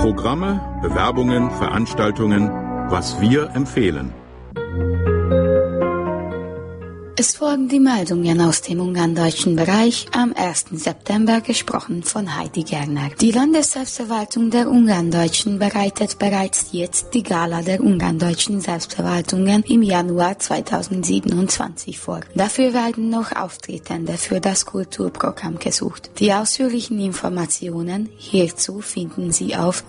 Programme, Bewerbungen, Veranstaltungen, was wir empfehlen. Es folgen die Meldungen aus dem ungarndeutschen Bereich, am 1. September gesprochen von Heidi Gerner. Die Landesselbstverwaltung der Ungarndeutschen bereitet bereits jetzt die Gala der ungarndeutschen Selbstverwaltungen im Januar 2027 vor. Dafür werden noch Auftretende für das Kulturprogramm gesucht. Die ausführlichen Informationen hierzu finden Sie auf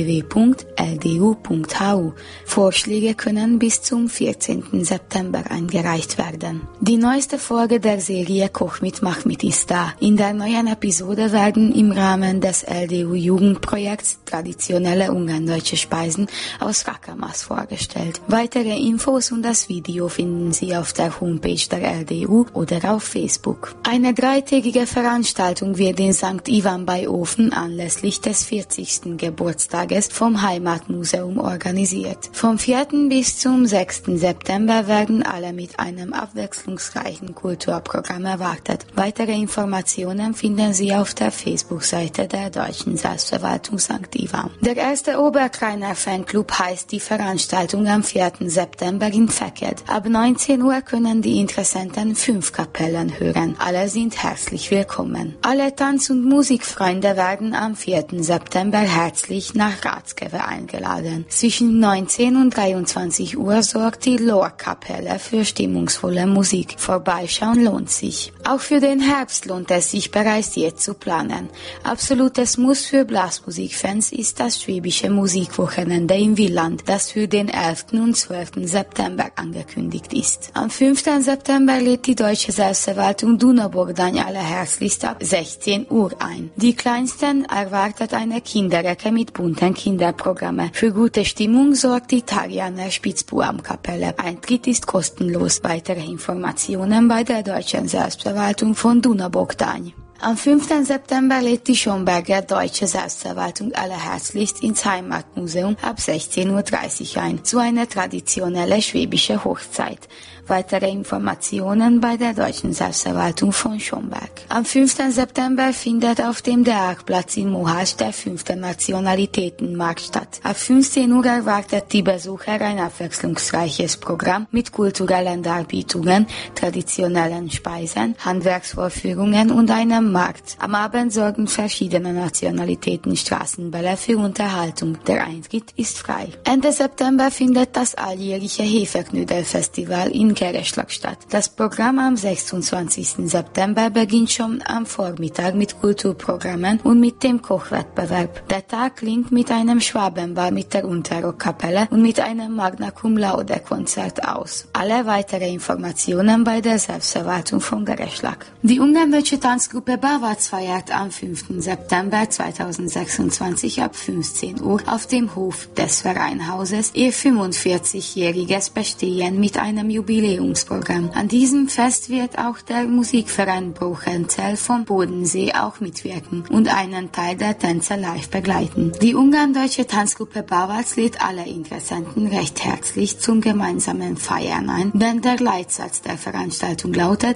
www.ldu.hu. Vorschläge können bis zum 14. September eingereicht werden. Die neueste Folge der Serie Koch mit Mahmit ist da. In der neuen Episode werden im Rahmen des LDU-Jugendprojekts traditionelle ungarndeutsche Speisen aus Rakamas vorgestellt. Weitere Infos und das Video finden Sie auf der Homepage der LDU oder auf Facebook. Eine dreitägige Veranstaltung wird in St. Ivan bei Ofen anlässlich des 40. Geburtstages vom Heimatmuseum organisiert. Vom 4. bis zum 6. September werden alle mit einem abwechslungsreichen Kulturprogramm erwartet. Weitere Informationen finden Sie auf der Facebook-Seite der Deutschen Selbstverwaltung St. Ivan. Der erste Oberkreiner Fanclub heißt die Veranstaltung am 4. September in Feked. Ab 19 Uhr können die Interessenten 5 Kapellen hören. Alle sind herzlich willkommen. Alle Tanz- und Musikfreunde werden am 4. September herzlich nach Ratskewe eingeladen. Zwischen 19 und 23 Uhr sorgt die Lor-Kapelle für stimmungsvolle Musik. Vorbeischauen lohnt sich. Auch für den Herbst lohnt es sich bereits jetzt zu planen. Absolutes Muss für Blasmusikfans ist das Schwäbische Musikwochenende im Wieland, das für den 11. und 12. September angekündigt ist. Am 5. September lädt die Deutsche Selbstverwaltung Dunabogdány alle herzlichst ab 16 Uhr ein. Die Kleinsten erwartet eine Kinderecke mit bunten Kinderprogrammen. Für gute Stimmung sorgt die Tarjaner Spitzbuam-Kapelle. Eintritt ist kostenlos. Weitere Informationen bei der Deutschen Selbstverwaltung von Dunabogdány. Am 5. September lädt die Schomberger Deutsche Selbstverwaltung alle herzlichst ins Heimatmuseum ab 16.30 Uhr ein, zu einer traditionellen schwäbischen Hochzeit. Weitere Informationen bei der Deutschen Selbstverwaltung von Schomberg. Am 5. September findet auf dem Deák-Platz in Mohács der 5. Nationalitätenmarkt statt. Ab 15 Uhr erwartet die Besucher ein abwechslungsreiches Programm mit kulturellen Darbietungen, traditionellen Speisen, Handwerksvorführungen und einem Markt. Am Abend sorgen verschiedene Nationalitäten Straßenbälle für Unterhaltung. Der Eintritt ist frei. Ende September findet das alljährliche Hefeknödel-Festival in Kereschlag statt. Das Programm am 26. September beginnt schon am Vormittag mit Kulturprogrammen und mit dem Kochwettbewerb. Der Tag klingt mit einem Schwabenball mit der Unterrockkapelle und mit einem Magna Cum Laude Konzert aus. Alle weitere Informationen bei der Selbstverwaltung von Kereschlag. Die ungarndeutsche Tanzgruppe Bavac feiert am 5. September 2026 ab 15 Uhr auf dem Hof des Vereinhauses ihr 45-jähriges Bestehen mit einem Jubiläumsprogramm. An diesem Fest wird auch der Musikverein Bruchenzell vom Bodensee auch mitwirken und einen Teil der Tänze live begleiten. Die ungarndeutsche Tanzgruppe Bavac lädt alle Interessenten recht herzlich zum gemeinsamen Feiern ein, denn der Leitsatz der Veranstaltung lautet: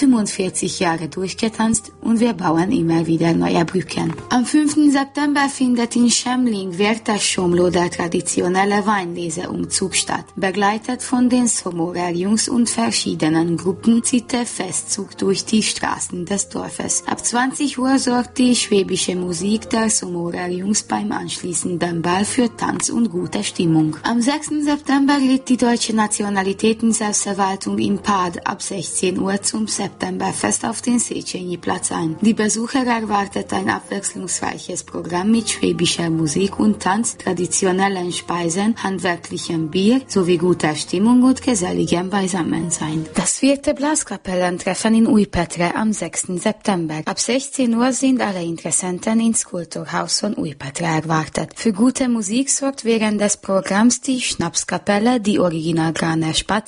45 Jahre durchgetanzt und wir bauen immer wieder neue Brücken. Am 5. September findet in Schemling Vértes-Somló der traditionelle Weinleseumzug statt. Begleitet von den Szomórer-Jungs und verschiedenen Gruppen zieht der Festzug durch die Straßen des Dorfes. Ab 20 Uhr sorgt die schwäbische Musik der Szomórer-Jungs beim anschließenden Ball für Tanz und gute Stimmung. Am 6. September lädt die Deutsche Nationalitäten-Selbstverwaltung in Pád ab 16 Uhr zum Septemberfest auf den Széchenyi-Platz ein. Die Besucher erwartet ein abwechslungsreiches Programm mit schwäbischer Musik und Tanz, traditionellen Speisen, handwerklichem Bier sowie guter Stimmung und geselligem Beisammensein. Das 4. Blaskapellentreffen in Újpetre am 6. September. Ab 16 Uhr sind alle Interessenten ins Kulturhaus von Újpetre erwartet. Für gute Musik sorgt während des Programms die Schnapskapelle, die Original Graner Spatz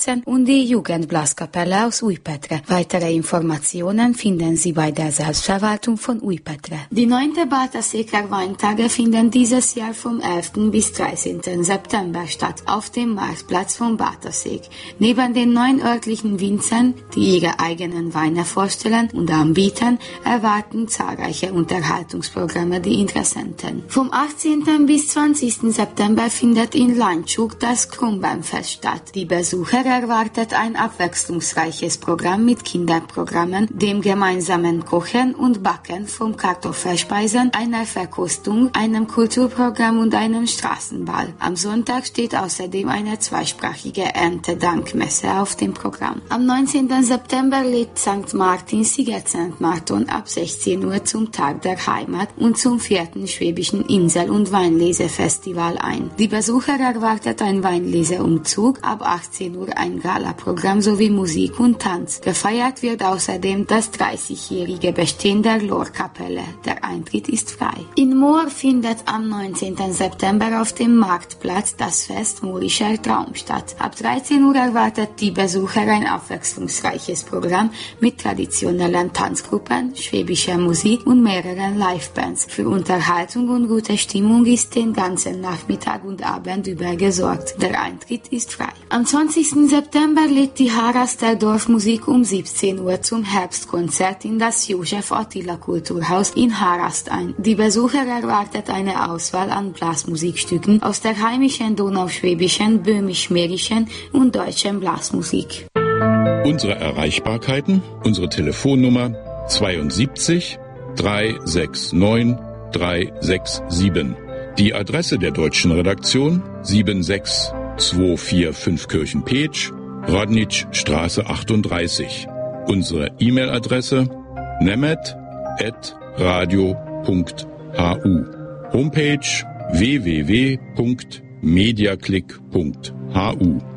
Platzen und die Jugendblaskapelle aus Újpetre. Weitere Informationen finden Sie bei der Selbstverwaltung von Újpetre. Die 9. Bartaséker Weintage finden dieses Jahr vom 11. bis 13. September statt auf dem Marktplatz von Bartasék. Neben den 9 örtlichen Winzern, die ihre eigenen Weine vorstellen und anbieten, erwarten zahlreiche Unterhaltungsprogramme die Interessenten. Vom 18. bis 20. September findet in Landshut das Krumbernfest statt. Die Besucher erwartet ein abwechslungsreiches Programm mit Kinderprogrammen, dem gemeinsamen Kochen und Backen von Kartoffelspeisen, einer Verkostung, einem Kulturprogramm und einem Straßenball. Am Sonntag steht außerdem eine zweisprachige Erntedankmesse auf dem Programm. Am 19. September lädt St. Martin Sigurdsson ab 16 Uhr zum Tag der Heimat und zum 4. Schwäbischen Insel- und Weinlesefestival ein. Die Besucher erwartet ein Weinleseumzug, ab 18 Uhr ein Galaprogramm sowie Musik und Tanz. Gefeiert wird außerdem das 30-jährige Bestehen der Lorkapelle. Der Eintritt ist frei. In Moor findet am 19. September auf dem Marktplatz das Fest Moorischer Traum statt. Ab 13 Uhr erwartet die Besucher ein abwechslungsreiches Programm mit traditionellen Tanzgruppen, schwäbischer Musik und mehreren Livebands. Für Unterhaltung und gute Stimmung ist den ganzen Nachmittag und Abend über gesorgt. Der Eintritt ist frei. Am 20. September lädt die Haraster Dorfmusik um 17 Uhr zum Herbstkonzert in das Josef Attila Kulturhaus in Harast ein. Die Besucher erwartet eine Auswahl an Blasmusikstücken aus der heimischen donauschwäbischen, böhmisch-mährischen und deutschen Blasmusik. Unsere Erreichbarkeiten, unsere Telefonnummer 72 369 367. Die Adresse der deutschen Redaktion 76245 Kirchen-Petsch, Rodnitschstraße 38. Unsere E-Mail-Adresse nemet@radio.hu. Homepage www.mediaclick.hu.